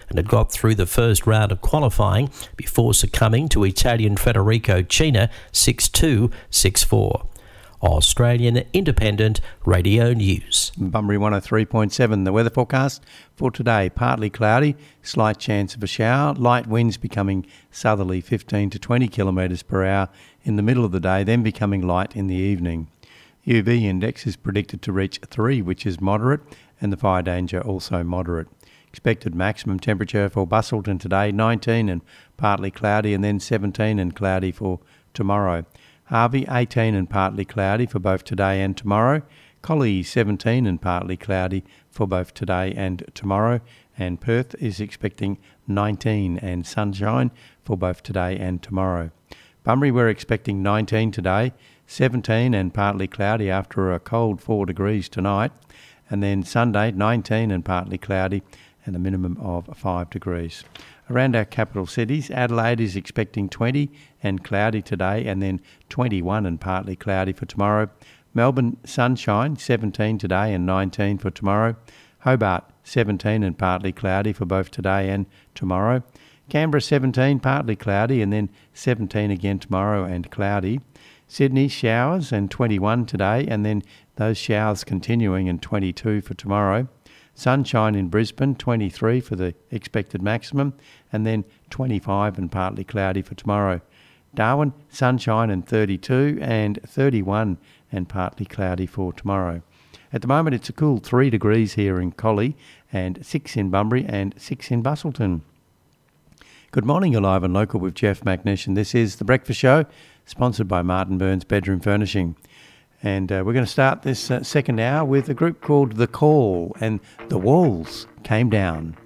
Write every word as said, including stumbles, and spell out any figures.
and had got through the first round of qualifying before succumbing to Italian Federico Cina six two, six four. Australian Independent Radio News. Bunbury one oh three point seven. The weather forecast for today: partly cloudy, slight chance of a shower, light winds becoming southerly fifteen to twenty kilometres per hour in the middle of the day, then becoming light in the evening. U V index is predicted to reach three, which is moderate, and the fire danger also moderate. Expected maximum temperature for Busselton today, nineteen and partly cloudy, and then seventeen and cloudy for tomorrow. Harvey, eighteen and partly cloudy for both today and tomorrow. Collie, seventeen and partly cloudy for both today and tomorrow. And Perth is expecting nineteen and sunshine for both today and tomorrow. Bunbury, we're expecting nineteen today, seventeen and partly cloudy after a cold four degrees tonight. And then Sunday, nineteen and partly cloudy and a minimum of five degrees. Around our capital cities, Adelaide is expecting twenty and cloudy today, and then twenty-one and partly cloudy for tomorrow. Melbourne, sunshine, seventeen today and nineteen for tomorrow. Hobart, seventeen and partly cloudy for both today and tomorrow. Canberra, seventeen, partly cloudy, and then seventeen again tomorrow and cloudy. Sydney, showers and twenty-one today, and then those showers continuing, and twenty-two for tomorrow. Sunshine in Brisbane, twenty-three for the expected maximum, and then twenty-five and partly cloudy for tomorrow. Darwin, sunshine and thirty-two, and thirty-one and partly cloudy for tomorrow. At the moment, it's a cool three degrees here in Collie, and six in Bunbury, and six in Busselton. Good morning, you're live and local with Jeff McNish, and this is The Breakfast Show, sponsored by Martin Burns Bedroom Furnishing. And uh, we're going to start this uh, second hour with a group called The Call, and The Walls Came Down.